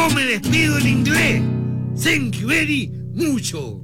No me despido en inglés. Thank you very mucho.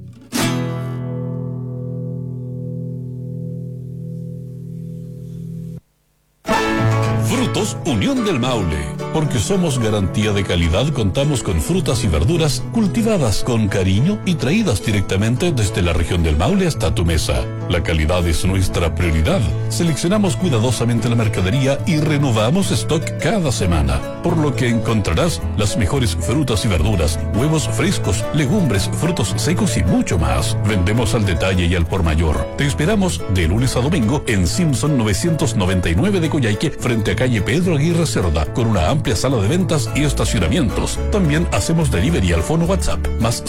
Frutos Unión del Maule. Porque somos garantía de calidad, contamos con frutas y verduras cultivadas con cariño y traídas directamente desde la región del Maule hasta tu mesa. La calidad es nuestra prioridad. Seleccionamos cuidadosamente la mercadería y renovamos stock cada semana, por lo que encontrarás las mejores frutas y verduras, huevos frescos, legumbres, frutos secos y mucho más. Vendemos al detalle y al por mayor. Te esperamos de lunes a domingo en Simpson 999 de Coyhaique, frente a calle Pedro Aguirre Cerda, con una amplia sala de ventas y estacionamientos. También hacemos delivery al fono WhatsApp, más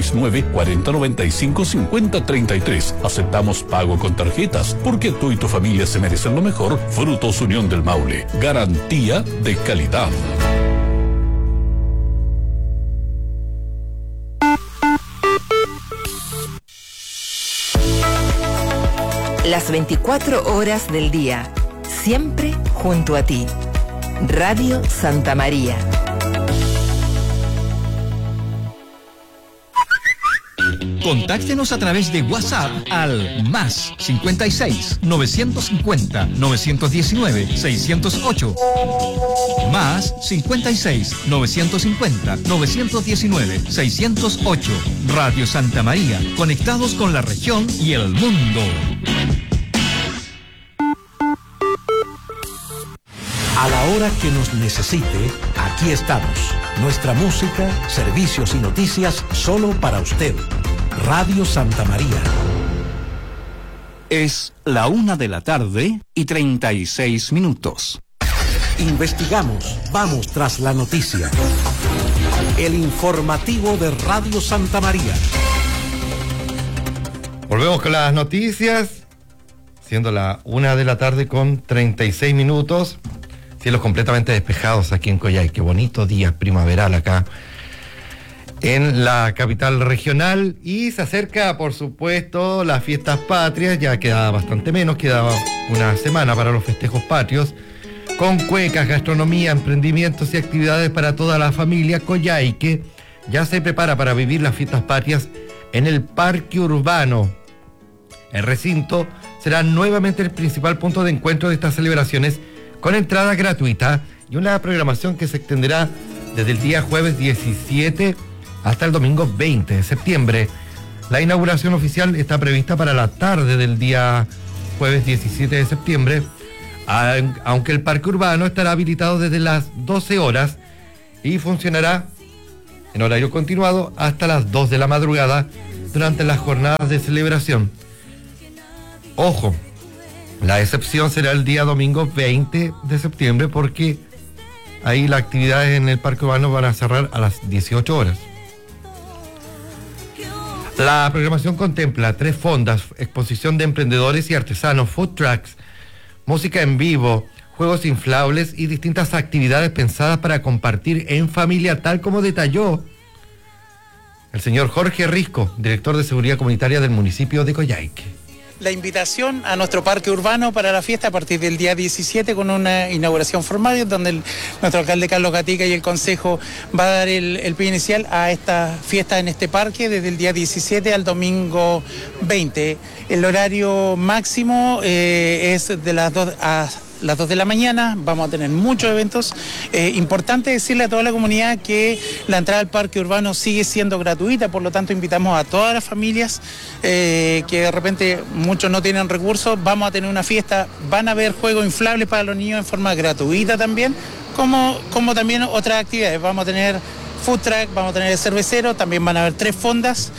569-4095-5033. Aceptamos pago con tarjetas, porque tú y tu familia se merecen lo mejor. Frutos Unión del Maule, garantía de calidad. Las 24 horas del día, siempre junto a ti. Radio Santa María. Contáctenos a través de WhatsApp al más 56 950 919 608. Más 56 950 919 608. Radio Santa María, conectados con la región y el mundo. A la hora que nos necesite, aquí estamos. Nuestra música, servicios y noticias solo para usted. Radio Santa María. Es la 1:36 p.m. Investigamos, vamos tras la noticia. El informativo de Radio Santa María. Volvemos con las noticias, siendo la 1:36 p.m. Cielos completamente despejados aquí en Coyhaique. Qué bonito día primaveral acá en la capital regional. Y se acerca, por supuesto, las fiestas patrias. Ya queda bastante menos, queda una semana para los festejos patrios, con cuecas, gastronomía, emprendimientos y actividades para toda la familia. Coyhaique ya se prepara para vivir las fiestas patrias en el Parque Urbano. El recinto será nuevamente el principal punto de encuentro de estas celebraciones, con entrada gratuita y una programación que se extenderá desde el día jueves 17 hasta el domingo 20 de septiembre. La inauguración oficial está prevista para la tarde del día jueves 17 de septiembre, aunque el Parque Urbano estará habilitado desde las 12 horas y funcionará en horario continuado hasta las 2 de la madrugada durante las jornadas de celebración. Ojo, la excepción será el día domingo 20 de septiembre, porque ahí las actividades en el Parque Urbano van a cerrar a las 18 horas. La programación contempla 3 fondas, exposición de emprendedores y artesanos, food trucks, música en vivo, juegos inflables y distintas actividades pensadas para compartir en familia, tal como detalló el señor Jorge Risco, director de Seguridad Comunitaria del municipio de Coyhaique. La invitación a nuestro parque urbano para la fiesta a partir del día 17, con una inauguración formal donde nuestro alcalde Carlos Gatica y el consejo va a dar el pie inicial a esta fiesta en este parque desde el día 17 al domingo 20. El horario máximo es de las 2 a las 2 de la mañana. Vamos a tener muchos eventos. Importante decirle a toda la comunidad que la entrada al parque urbano sigue siendo gratuita, por lo tanto invitamos a todas las familias que de repente muchos no tienen recursos. Vamos a tener una fiesta, van a haber juegos inflables para los niños en forma gratuita también, como también otras actividades. Vamos a tener food truck, vamos a tener el cervecero, también van a haber 3 fondas.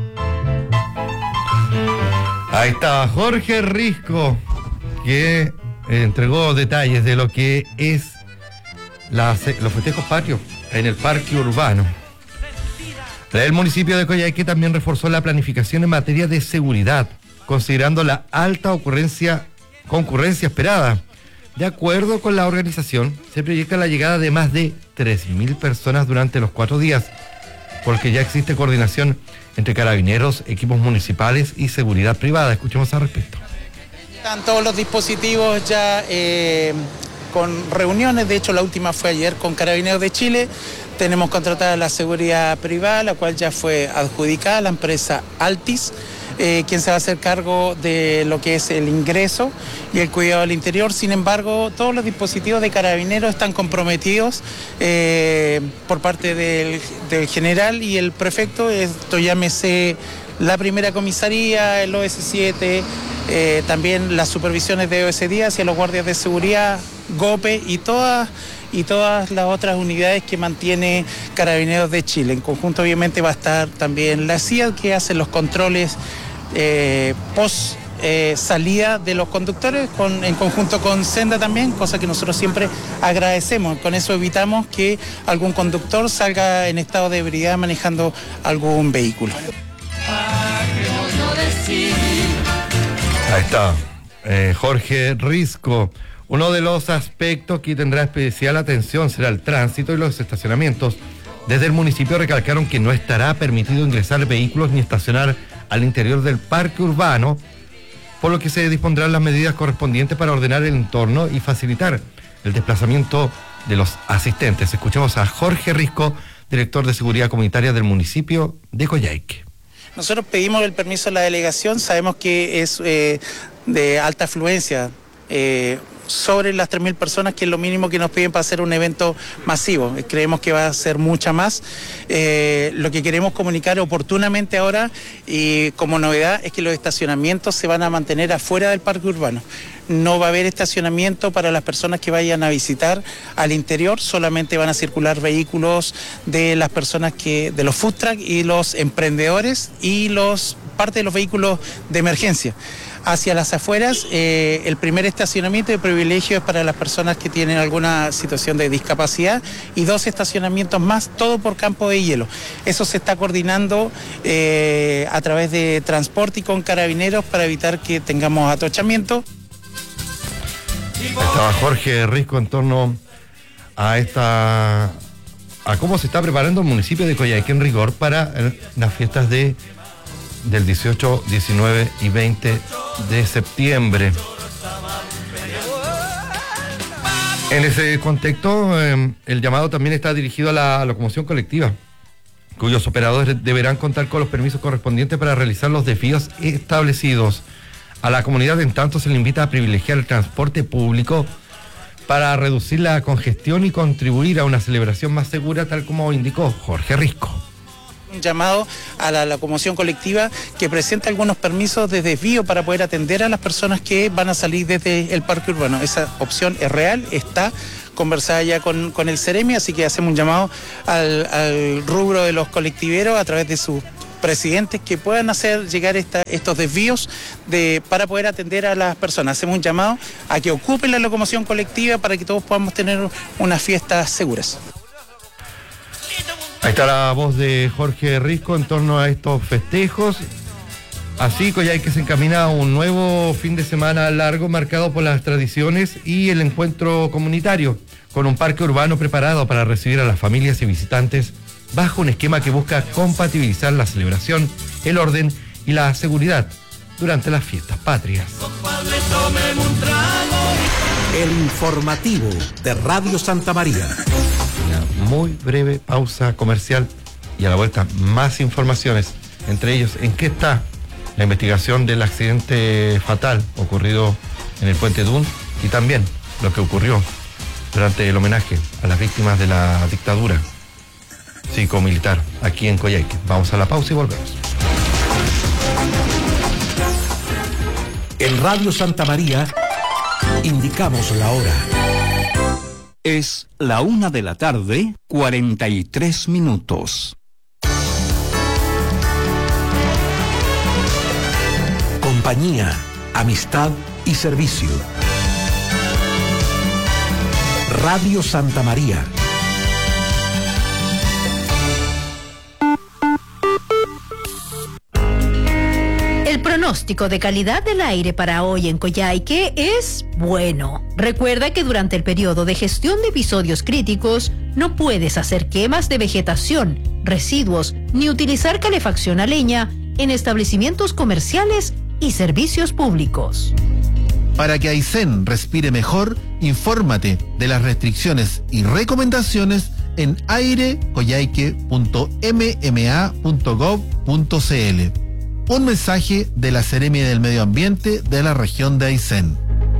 Ahí está Jorge Risco, que entregó detalles de lo que es los festejos patrios en el parque urbano. El municipio de Coyhaique también reforzó la planificación en materia de seguridad, considerando la alta concurrencia esperada. De acuerdo con la organización, se proyecta la llegada de más de 3.000 personas durante los 4 días, porque ya existe coordinación entre carabineros, equipos municipales y seguridad privada. Escuchemos al respecto. Están todos los dispositivos ya con reuniones. De hecho, la última fue ayer con Carabineros de Chile, Tenemos contratada la seguridad privada, la cual ya fue adjudicada a la empresa Altis, quien se va a hacer cargo de lo que es el ingreso y el cuidado del interior. Sin embargo, todos los dispositivos de Carabineros están comprometidos por parte del general y el prefecto. Esto llámese la primera comisaría, el OS7, también las supervisiones de OS10 hacia los guardias de seguridad, GOPE y todas las otras unidades que mantiene Carabineros de Chile. En conjunto obviamente va a estar también la CIA, que hace los controles post salida de los conductores en conjunto con Senda también, cosa que nosotros siempre agradecemos. Con eso evitamos que algún conductor salga en estado de ebriedad manejando algún vehículo. Ahí está, Jorge Risco. Uno de los aspectos que tendrá especial atención será el tránsito y los estacionamientos. Desde el municipio recalcaron que no estará permitido ingresar vehículos ni estacionar al interior del parque urbano, por lo que se dispondrán las medidas correspondientes para ordenar el entorno y facilitar el desplazamiento de los asistentes. Escuchemos a Jorge Risco, director de Seguridad Comunitaria del municipio de Coyhaique. Nosotros pedimos el permiso de la delegación, sabemos que es de alta afluencia, sobre las 3.000 personas, que es lo mínimo que nos piden para hacer un evento masivo. Creemos que va a ser mucha más. Lo que queremos comunicar oportunamente ahora y como novedad es que los estacionamientos se van a mantener afuera del parque urbano. No va a haber estacionamiento para las personas que vayan a visitar al interior, solamente van a circular vehículos de las personas de los food truck y los emprendedores y parte de los vehículos de emergencia. Hacia las afueras, el primer estacionamiento de privilegio es para las personas que tienen alguna situación de discapacidad y 2 estacionamientos más, todo por campo de hielo. Eso se está coordinando a través de transporte y con Carabineros para evitar que tengamos atochamiento. Estaba Jorge Risco en torno a cómo se está preparando el municipio de Coyhaique en rigor para las fiestas del 18, 19 y 20 de septiembre. En ese contexto, el llamado también está dirigido a la locomoción colectiva, cuyos operadores deberán contar con los permisos correspondientes para realizar los desvíos establecidos. A la comunidad, en tanto, se le invita a privilegiar el transporte público para reducir la congestión y contribuir a una celebración más segura, tal como indicó Jorge Risco. Un llamado a la locomoción colectiva que presente algunos permisos de desvío para poder atender a las personas que van a salir desde el parque urbano. Esa opción es real, está conversada ya con el Ceremi, así que hacemos un llamado al rubro de los colectiveros a través de sus presidentes que puedan hacer llegar estos desvíos para poder atender a las personas. Hacemos un llamado a que ocupen la locomoción colectiva para que todos podamos tener unas fiestas seguras. Ahí está la voz de Jorge Risco en torno a estos festejos. Así Coyhaique se encamina a un nuevo fin de semana largo marcado por las tradiciones y el encuentro comunitario, con un parque urbano preparado para recibir a las familias y visitantes bajo un esquema que busca compatibilizar la celebración, el orden y la seguridad durante las fiestas patrias. El informativo de Radio Santa María. Una muy breve pausa comercial y a la vuelta más informaciones, entre ellos en qué está la investigación del accidente fatal ocurrido en el Puente Dun y también lo que ocurrió durante el homenaje a las víctimas de la dictadura cívico-militar aquí en Coyhaique. Vamos a la pausa y volvemos. En Radio Santa María indicamos la hora. Es la 1:43 p.m. Compañía, amistad y servicio. Radio Santa María. El pronóstico de calidad del aire para hoy en Coyhaique es bueno. Recuerda que durante el periodo de gestión de episodios críticos no puedes hacer quemas de vegetación, residuos ni utilizar calefacción a leña en establecimientos comerciales y servicios públicos. Para que Aysén respire mejor, infórmate de las restricciones y recomendaciones en airecoyhaique.mma.gov.cl. Un mensaje de la Seremi del Medio Ambiente de la región de Aysén.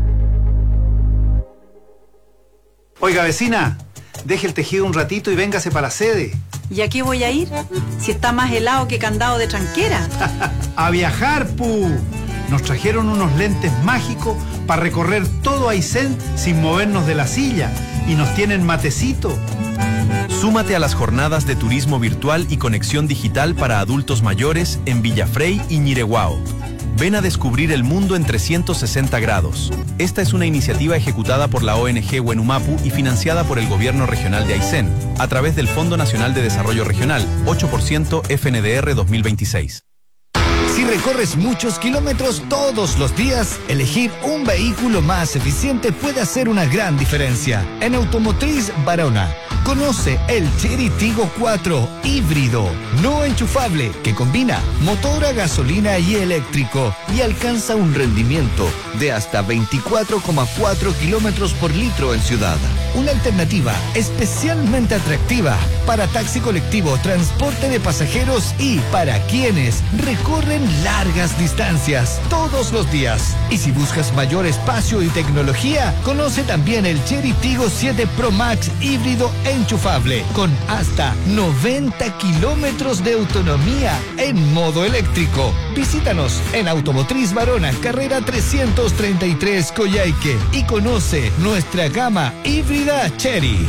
Oiga, vecina, deje el tejido un ratito y véngase para la sede. ¿Y a qué voy a ir? Si está más helado que candado de tranquera. ¡A viajar, pu! Nos trajeron unos lentes mágicos para recorrer todo Aysén sin movernos de la silla. Y nos tienen matecito. Súmate a las jornadas de turismo virtual y conexión digital para adultos mayores en Villafrey y Ñireguao. Ven a descubrir el mundo en 360 grados. Esta es una iniciativa ejecutada por la ONG Huenumapu y financiada por el Gobierno Regional de Aysén, a través del Fondo Nacional de Desarrollo Regional, 8% FNDR 2026. Si recorres muchos kilómetros todos los días, elegir un vehículo más eficiente puede hacer una gran diferencia. En Automotriz Barona, conoce el Chery Tiggo 4 híbrido, no enchufable, que combina motor a gasolina y eléctrico y alcanza un rendimiento de hasta 24,4 kilómetros por litro en ciudad. Una alternativa especialmente atractiva para taxi colectivo, transporte de pasajeros y para quienes recorren largas distancias todos los días. Y si buscas mayor espacio y tecnología, conoce también el Chery Tiggo 7 Pro Max híbrido enchufable con hasta 90 kilómetros de autonomía en modo eléctrico. Visítanos en Automotriz Barona, carrera 333 Coyhaique y conoce nuestra gama híbrida Chery.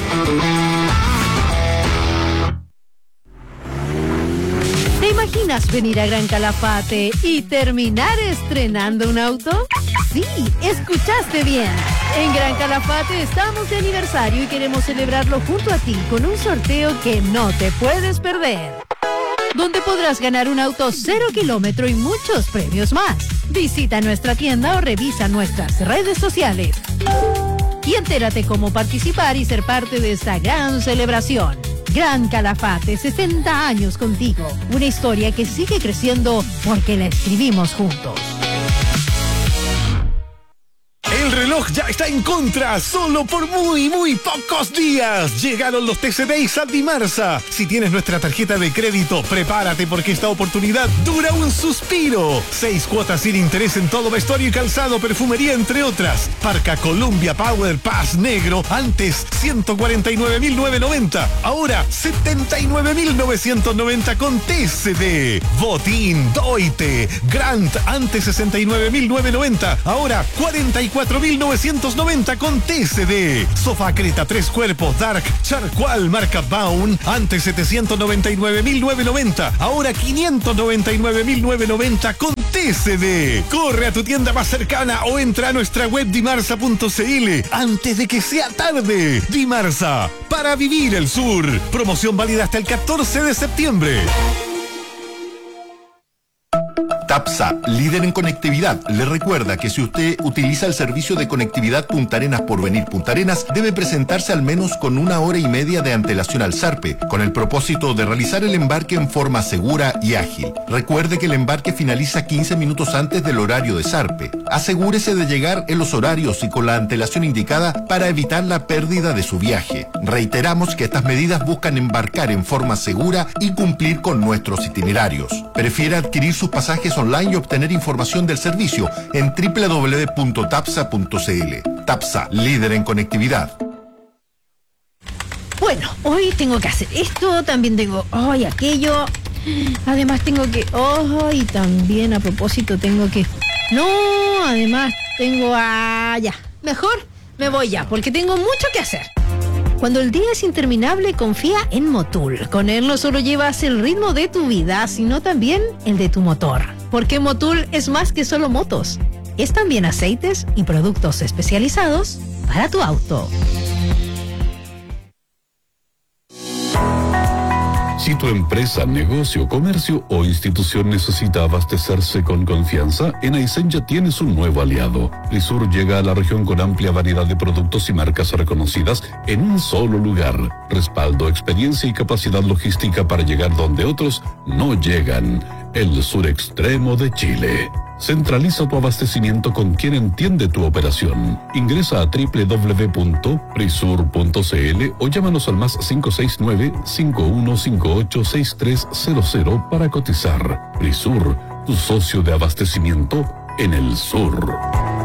¿Te imaginas venir a Gran Calafate y terminar estrenando un auto? Sí, escuchaste bien. En Gran Calafate estamos de aniversario y queremos celebrarlo junto a ti con un sorteo que no te puedes perder, donde podrás ganar un auto 0 kilómetro y muchos premios más. Visita nuestra tienda o revisa nuestras redes sociales y entérate cómo participar y ser parte de esta gran celebración. Gran Calafate, 60 años contigo. Una historia que sigue creciendo porque la escribimos juntos. El reloj ya está en contra, solo por muy pocos días. Llegaron los TC Days a Dimarsa. Si tienes nuestra tarjeta de crédito, prepárate porque esta oportunidad dura un suspiro. 6 cuotas sin interés en todo vestuario y calzado, perfumería, entre otras. Parca Columbia Power Pass negro, antes 149.990, ahora 79.990 con TCD. Botín, Doite, Grant, antes 69.990, ahora 44.990 con TCD. Sofá Creta 3 cuerpos Dark Charcual marca Baun, antes 799.990, ahora 599.990 con TCD. Corre a tu tienda más cercana o entra a nuestra web dimarsa.cl antes de que sea tarde. Dimarsa, para vivir el sur. Promoción válida hasta el 14 de septiembre. TAPSA, líder en conectividad, le recuerda que si usted utiliza el servicio de conectividad Punta Arenas Porvenir Punta Arenas, debe presentarse al menos con 1 hora y media de antelación al SARPE, con el propósito de realizar el embarque en forma segura y ágil. Recuerde que el embarque finaliza 15 minutos antes del horario de SARPE. Asegúrese de llegar en los horarios y con la antelación indicada para evitar la pérdida de su viaje. Reiteramos que estas medidas buscan embarcar en forma segura y cumplir con nuestros itinerarios. Prefiere adquirir sus pasajes online y obtener información del servicio en www.tapsa.cl. Tapsa, líder en conectividad. Bueno, hoy tengo que hacer esto, también tengo hoy aquello, además tengo que, y también a propósito tengo que, además tengo, ya, mejor me voy ya, porque tengo mucho que hacer. Cuando el día es interminable, confía en Motul. Con él no solo llevas el ritmo de tu vida, sino también el de tu motor. Porque Motul es más que solo motos. Es también aceites y productos especializados para tu auto. Si tu empresa, negocio, comercio o institución necesita abastecerse con confianza, en Aysén ya tienes un nuevo aliado. Lisur llega a la región con amplia variedad de productos y marcas reconocidas en un solo lugar. Respaldo, experiencia y capacidad logística para llegar donde otros no llegan. El sur extremo de Chile. Centraliza tu abastecimiento con quien entiende tu operación. Ingresa a www.prisur.cl o llámanos al más 569-5158-6300 para cotizar. Prisur, tu socio de abastecimiento en el sur.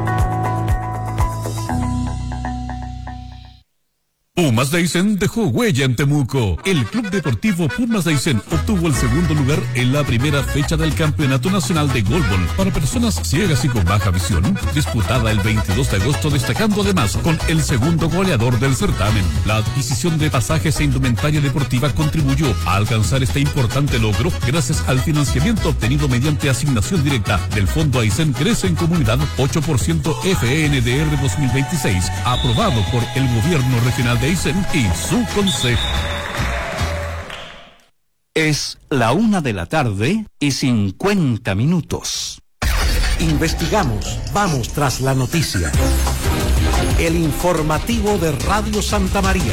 Pumas Daisen dejó huella en Temuco. El Club Deportivo Pumas Daisen obtuvo el segundo lugar en la primera fecha del Campeonato Nacional de Goalball para personas ciegas y con baja visión, disputada el 22 de agosto, destacando además con el segundo goleador del certamen. La adquisición de pasajes e indumentaria deportiva contribuyó a alcanzar este importante logro gracias al financiamiento obtenido mediante asignación directa del Fondo Aysén Crece en Comunidad 8% FNDR 2026, aprobado por el Gobierno Regional de Aysén y su consejo. Es la 1:50 p.m. Investigamos, vamos tras la noticia. El informativo de Radio Santa María.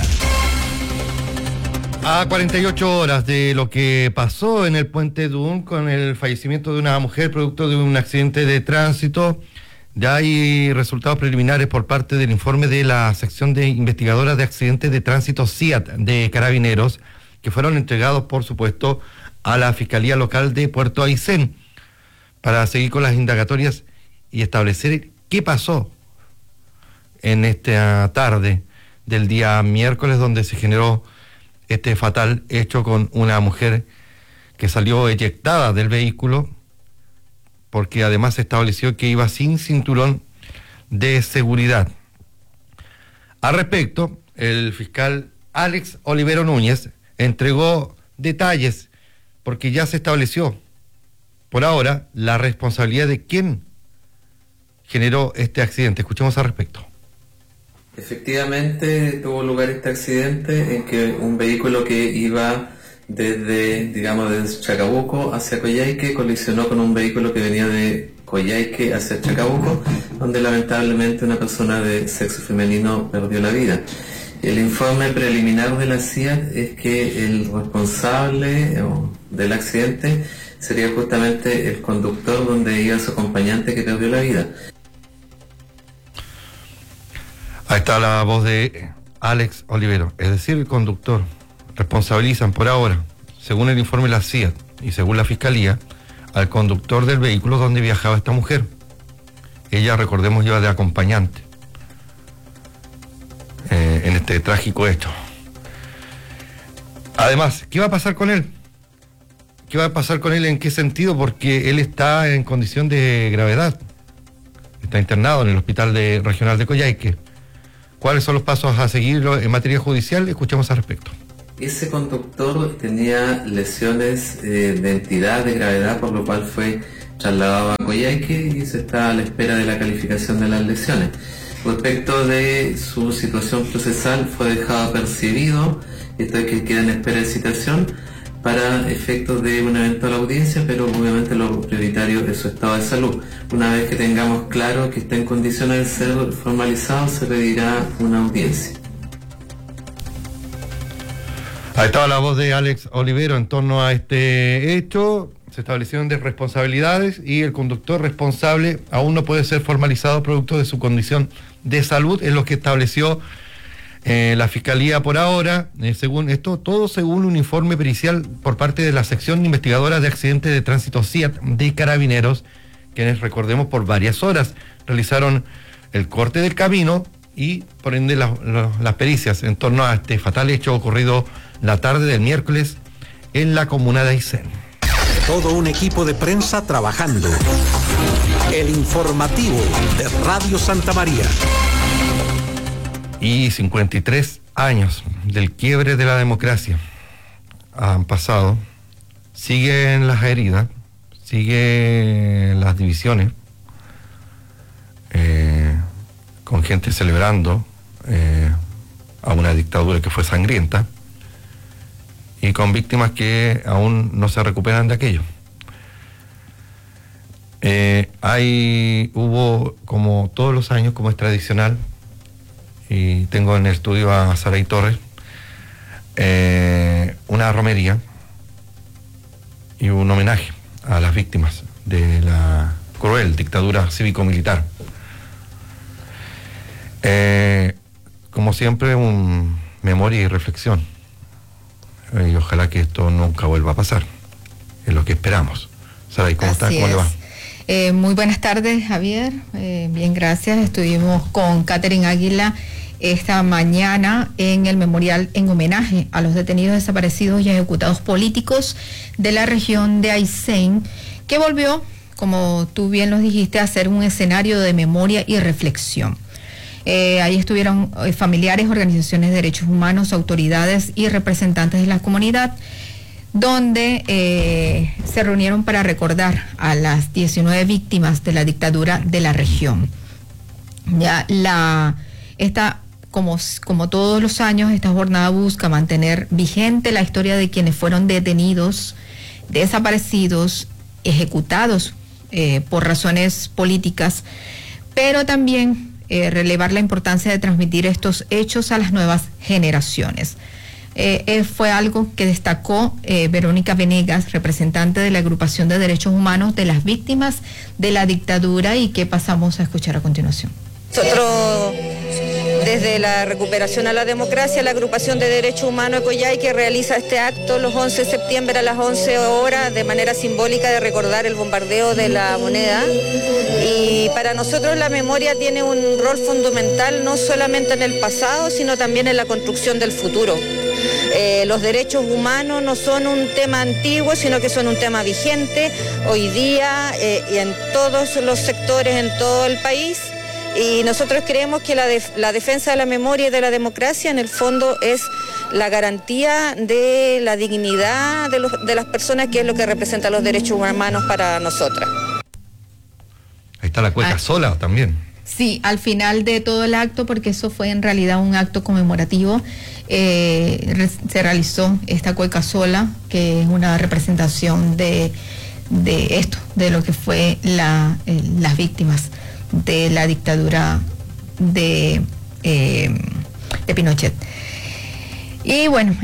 A 48 horas de lo que pasó en el Puente Dun con el fallecimiento de una mujer producto de un accidente de tránsito, ya hay resultados preliminares por parte del informe de la sección de investigadoras de accidentes de tránsito CIAT de Carabineros, que fueron entregados, por supuesto, a la Fiscalía Local de Puerto Aysén para seguir con las indagatorias y establecer qué pasó en esta tarde del día miércoles, donde se generó este fatal hecho con una mujer que salió eyectada del vehículo, porque además se estableció que iba sin cinturón de seguridad. Al respecto, el fiscal Alex Olivero Núñez entregó detalles, porque ya se estableció, por ahora, la responsabilidad de quién generó este accidente. Escuchemos al respecto. Efectivamente, tuvo lugar este accidente en que un vehículo que iba desde Chacabuco hacia Coyhaique colisionó con un vehículo que venía de Coyhaique hacia Chacabuco, donde lamentablemente una persona de sexo femenino perdió la vida. El informe preliminar de la CIAT es que el responsable del accidente sería justamente el conductor donde iba su acompañante que perdió la vida. Ahí está la voz de Alex Olivero, es decir, el conductor. Responsabilizan por ahora, según el informe de la CIAT y según la Fiscalía, al conductor del vehículo donde viajaba esta mujer. Ella, recordemos, iba de acompañante en este trágico hecho. Además, ¿qué va a pasar con él? ¿Qué va a pasar con él? ¿En qué sentido? Porque él está en condición de gravedad. Está internado en el Hospital Regional de Coyhaique. ¿Cuáles son los pasos a seguir en materia judicial? Escuchemos al respecto. Ese conductor tenía lesiones de entidad de gravedad, por lo cual fue trasladado a Coyhaique y se está a la espera de la calificación de las lesiones. Respecto de su situación procesal, fue dejado apercibido, esto es que queda en espera de citación para efectos de un evento a la audiencia, pero obviamente lo prioritario es su estado de salud. Una vez que tengamos claro que está en condiciones de ser formalizado, se pedirá una audiencia. Ahí estaba la voz de Alex Olivero en torno a este hecho. Se establecieron de responsabilidades y el conductor responsable aún no puede ser formalizado producto de su condición de salud, es lo que estableció la Fiscalía por ahora, según esto, todo según un informe pericial por parte de la sección investigadora de accidentes de tránsito CIAT de Carabineros, quienes, recordemos, por varias horas realizaron el corte del camino y por ende las pericias en torno a este fatal hecho ocurrido la tarde del miércoles en la comuna de Aysén. Todo un equipo de prensa trabajando. El informativo de Radio Santa María. Y 53 años del quiebre de la democracia han pasado. Siguen las heridas, siguen las divisiones, con gente celebrando a una dictadura que fue sangrienta y con víctimas que aún no se recuperan de aquello. Hubo, como todos los años, como es tradicional, y tengo en el estudio a Saray Torres, una romería y un homenaje a las víctimas de la cruel dictadura cívico-militar. Como siempre, memoria y reflexión. Y ojalá que esto nunca vuelva a pasar. Es lo que esperamos. Saray, ¿cómo está? ¿Cómo le va? Muy buenas tardes, Javier. Bien, gracias. Estuvimos con Catherine Águila esta mañana en el memorial en homenaje a los detenidos desaparecidos y ejecutados políticos de la región de Aysén, que volvió, como tú bien lo dijiste, a ser un escenario de memoria y reflexión. Ahí estuvieron familiares, organizaciones de derechos humanos, autoridades y representantes de la comunidad, donde se reunieron para recordar a las 19 víctimas de la dictadura de la región. Como todos los años, esta jornada busca mantener vigente la historia de quienes fueron detenidos, desaparecidos, ejecutados por razones políticas, pero también relevar la importancia de transmitir estos hechos a las nuevas generaciones. Fue algo que destacó Verónica Venegas, representante de la Agrupación de Derechos Humanos de las Víctimas de la Dictadura, y que pasamos a escuchar a continuación. Nosotros, desde la recuperación a la democracia, la Agrupación de Derechos Humanos de Coyhaique realiza este acto los 11 de septiembre a las 11 horas de manera simbólica de recordar el bombardeo de La Moneda. Y para nosotros la memoria tiene un rol fundamental no solamente en el pasado, sino también en la construcción del futuro. Los derechos humanos no son un tema antiguo, sino que son un tema vigente hoy día y en todos los sectores, en todo el país. Y nosotros creemos que la defensa de la memoria y de la democracia en el fondo es la garantía de la dignidad de las personas, que es lo que representan los derechos humanos para nosotras. Ahí está la cueca sola también. Sí, al final de todo el acto, porque eso fue en realidad un acto conmemorativo, se realizó esta cueca sola, que es una representación de esto, de lo que fue las víctimas de la dictadura de Pinochet. Y bueno,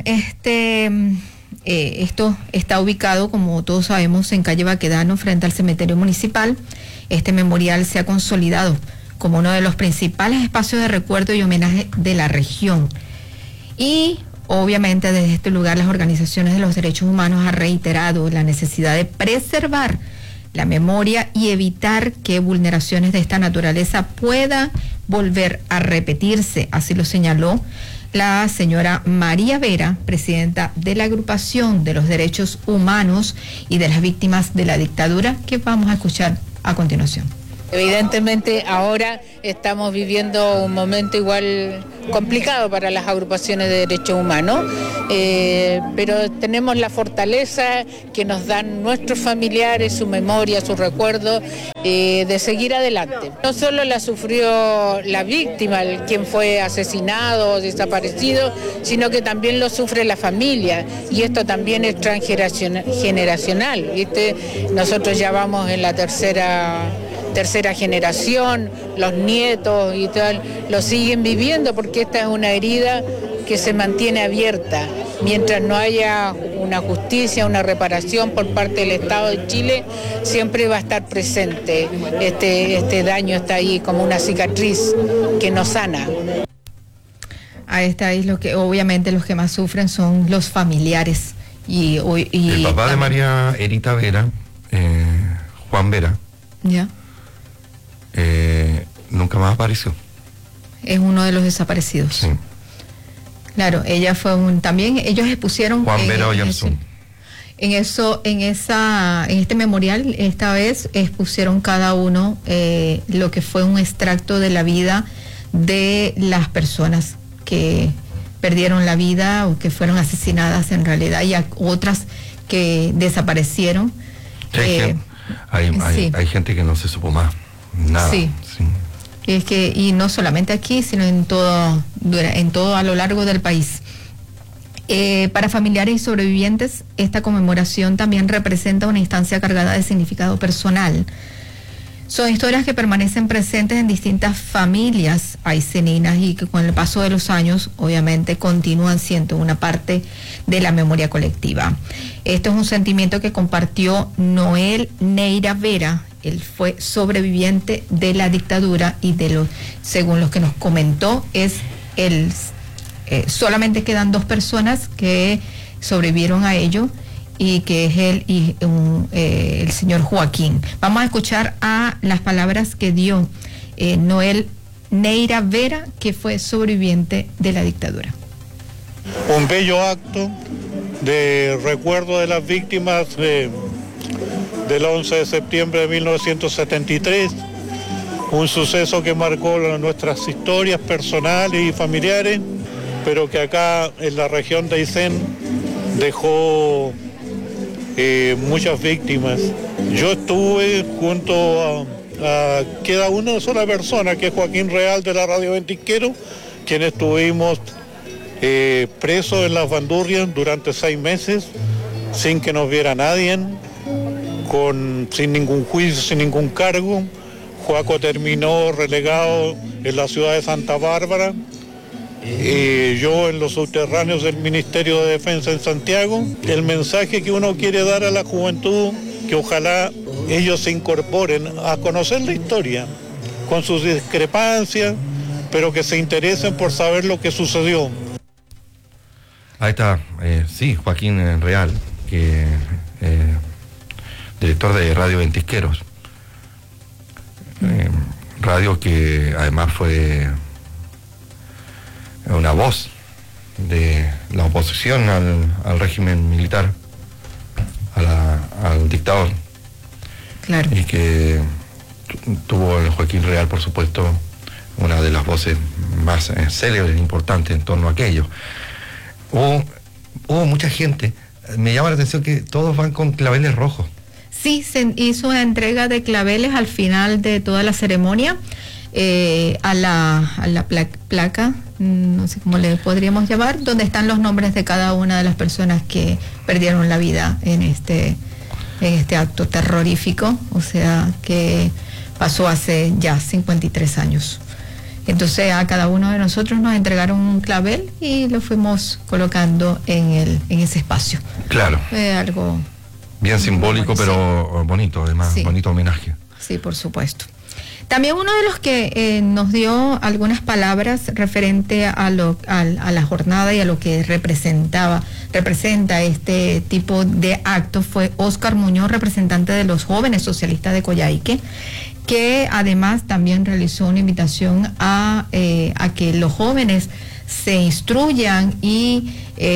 esto está ubicado, como todos sabemos, en calle Baquedano, frente al cementerio municipal. Este memorial se ha consolidado como uno de los principales espacios de recuerdo y homenaje de la región. Y obviamente desde este lugar las organizaciones de los derechos humanos han reiterado la necesidad de preservar la memoria y evitar que vulneraciones de esta naturaleza puedan volver a repetirse. Así lo señaló la señora María Vera, presidenta de la Agrupación de los Derechos Humanos y de las Víctimas de la Dictadura, que vamos a escuchar a continuación. Evidentemente ahora estamos viviendo un momento igual complicado para las agrupaciones de derechos humanos, pero tenemos la fortaleza que nos dan nuestros familiares, su memoria, su recuerdo, de seguir adelante. No solo la sufrió la víctima, quien fue asesinado o desaparecido, sino que también lo sufre la familia, y esto también es transgeneracional, ¿viste? Nosotros ya vamos en la tercera generación, los nietos y tal, lo siguen viviendo, porque esta es una herida que se mantiene abierta. Mientras no haya una justicia, una reparación por parte del Estado de Chile, siempre va a estar presente. Este daño está ahí como una cicatriz que no sana. Ahí está, obviamente los que más sufren son los familiares. Y el papá de María Erita Vera, Juan Vera, ¿ya? Nunca más apareció. Es uno de los desaparecidos. Sí. Claro, ella fue también ellos expusieron Juan Vera Oyarzún. En este memorial esta vez expusieron cada uno lo que fue un extracto de la vida de las personas que perdieron la vida o que fueron asesinadas en realidad, y otras que desaparecieron. Hay gente que no se supo más nada. Sí. Y no solamente aquí, sino en todo a lo largo del país. Para familiares y sobrevivientes, esta conmemoración también representa una instancia cargada de significado personal. Son historias que permanecen presentes en distintas familias ayseninas y que con el paso de los años, obviamente, continúan siendo una parte de la memoria colectiva. Esto es un sentimiento que compartió Noel Neira Vera, él fue sobreviviente de la dictadura y según lo que nos comentó, solamente quedan 2 personas que sobrevivieron a ello, y que es él y el señor Joaquín. Vamos a escuchar a las palabras que dio Noel Neira Vera, que fue sobreviviente de la dictadura. Un bello acto de recuerdo de las víctimas del 11 de septiembre de 1973, un suceso que marcó nuestras historias personales y familiares, pero que acá en la región de Aysén dejó muchas víctimas. Yo estuve junto a queda una sola persona, que es Joaquín Real de la Radio Ventisquero, quien estuvimos presos en las bandurrias durante 6 meses, sin que nos viera nadie, sin ningún juicio, sin ningún cargo. Joaco terminó relegado en la ciudad de Santa Bárbara, yo en los subterráneos del Ministerio de Defensa en Santiago. El mensaje que uno quiere dar a la juventud, que ojalá ellos se incorporen a conocer la historia, con sus discrepancias, pero que se interesen por saber lo que sucedió. Ahí está, sí, Joaquín Real, que director de Radio Ventisqueros, radio que además fue una voz de la oposición al régimen militar, al dictador. Claro. Y que tuvo el Joaquín Real, por supuesto, una de las voces más célebres e importantes en torno a aquello. Hubo mucha gente, me llama la atención que todos van con claveles rojos. Sí, se hizo una entrega de claveles al final de toda la ceremonia, a la placa, no sé cómo le podríamos llamar, donde están los nombres de cada una de las personas que perdieron la vida en este acto terrorífico, o sea, que pasó hace ya 53 años. Entonces a cada uno de nosotros nos entregaron un clavel y lo fuimos colocando en ese espacio. Claro. Algo bien simbólico, pero bonito, además, sí. Bonito homenaje. Sí, por supuesto. También uno de los que nos dio algunas palabras referente a la jornada y a lo que representa este tipo de actos fue Óscar Muñoz, representante de los jóvenes socialistas de Coyhaique, que además también realizó una invitación a que los jóvenes se instruyan y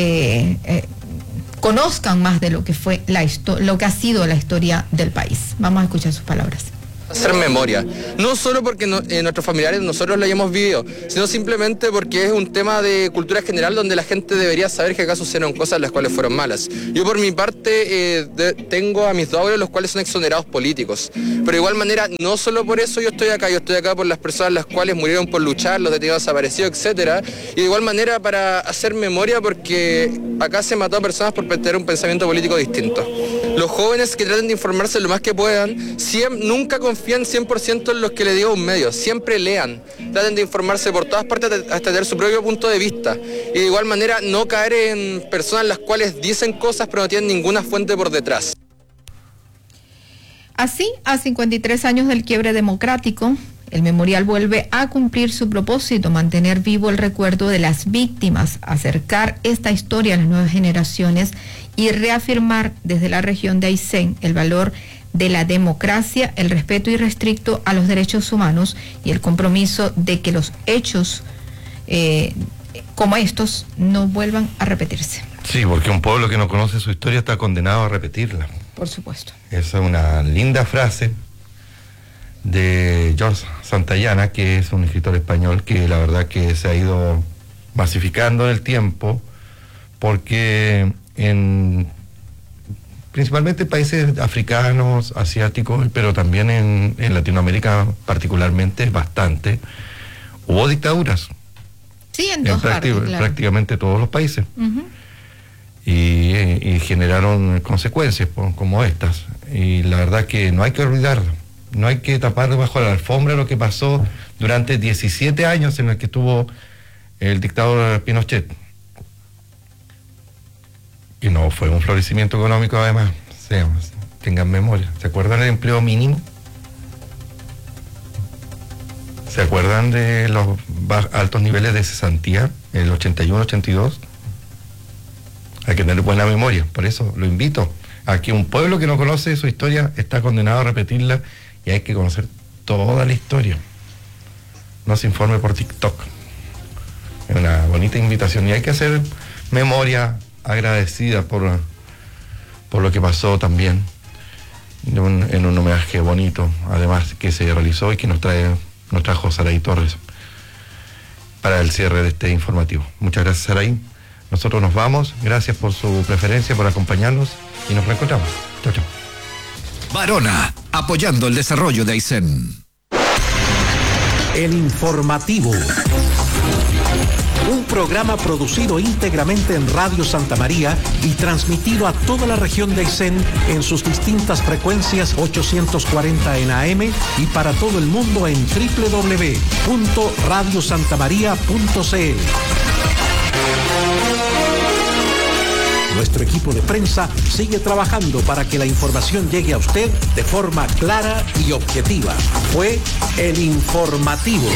conozcan más de lo que fue lo que ha sido la historia del país. Vamos a escuchar sus palabras. Hacer memoria, no solo porque nuestros familiares nosotros lo hayamos vivido, sino simplemente porque es un tema de cultura general donde la gente debería saber que acá sucedieron cosas las cuales fueron malas. Yo por mi parte tengo a mis 2 abuelos los cuales son exonerados políticos, pero de igual manera no solo por eso yo estoy acá por las personas las cuales murieron por luchar, los detenidos desaparecidos, etcétera, y de igual manera para hacer memoria porque acá se mató a personas por tener un pensamiento político distinto. Los jóvenes que traten de informarse lo más que puedan, nunca confían 100% en los que le diga un medio, siempre lean, traten de informarse por todas partes hasta tener su propio punto de vista y de igual manera no caer en personas las cuales dicen cosas pero no tienen ninguna fuente por detrás. Así, a 53 años del quiebre democrático, el memorial vuelve a cumplir su propósito, mantener vivo el recuerdo de las víctimas, acercar esta historia a las nuevas generaciones y reafirmar desde la región de Aysén el valor de la democracia, el respeto irrestricto a los derechos humanos y el compromiso de que los hechos como estos no vuelvan a repetirse. Sí, porque un pueblo que no conoce su historia está condenado a repetirla. Por supuesto. Esa es una linda frase de George Santayana, que es un escritor español que la verdad que se ha ido masificando en el tiempo, porque principalmente en países africanos, asiáticos, pero también en Latinoamérica particularmente bastante, hubo dictaduras. Sí, en todas partes, claro. Prácticamente todos los países. Uh-huh. Y generaron consecuencias como estas. Y la verdad que no hay que olvidarlo. No hay que tapar bajo la alfombra lo que pasó durante 17 años en el que estuvo el dictador Pinochet. Y no fue un florecimiento económico además. Tengan memoria. ¿Se acuerdan del empleo mínimo? ¿Se acuerdan de los altos niveles de cesantía en el 81-82? Hay que tener buena memoria, por eso lo invito a que un pueblo que no conoce su historia está condenado a repetirla y hay que conocer toda la historia. No se informe por TikTok. Es una bonita invitación y hay que hacer memoria agradecida por lo que pasó también en un homenaje bonito, además que se realizó y que nos trajo Saraí Torres para el cierre de este informativo. Muchas gracias, Saraí. Nosotros nos vamos. Gracias por su preferencia, por acompañarnos y nos reencontramos. Chao, chao. Barona, apoyando el desarrollo de Aysén. El informativo. Un programa producido íntegramente en Radio Santa María y transmitido a toda la región de Aysén en sus distintas frecuencias 840 en AM y para todo el mundo en www.radiosantamaria.cl. Nuestro equipo de prensa sigue trabajando para que la información llegue a usted de forma clara y objetiva. Fue el informativo.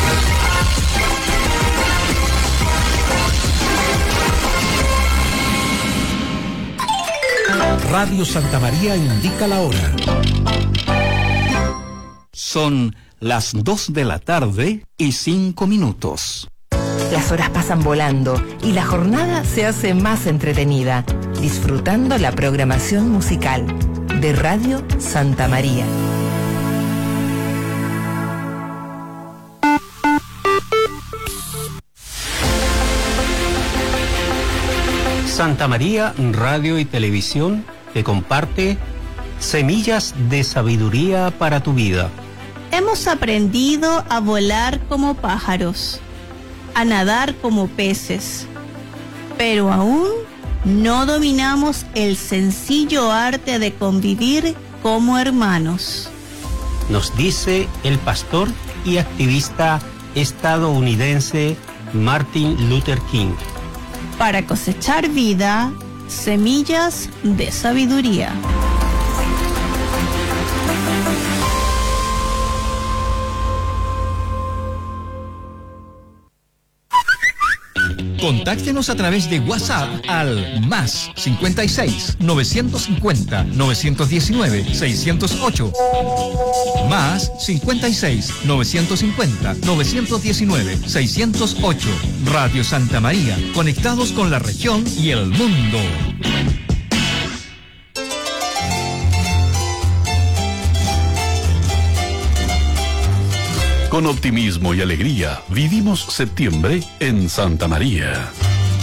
Radio Santa María indica la hora. Son las 2 de la tarde y 5 minutos. Las horas pasan volando y la jornada se hace más entretenida, disfrutando la programación musical de Radio Santa María. Santa María Radio y Televisión te comparte Semillas de Sabiduría para tu Vida. Hemos aprendido a volar como pájaros, a nadar como peces, pero aún no dominamos el sencillo arte de convivir como hermanos. Nos dice el pastor y activista estadounidense Martin Luther King. Para cosechar vida, semillas de sabiduría. Contáctenos a través de WhatsApp al más 56 950 919 608. Más 56 950 919 608. Radio Santa María, conectados con la región y el mundo. Con optimismo y alegría vivimos septiembre en Santa María.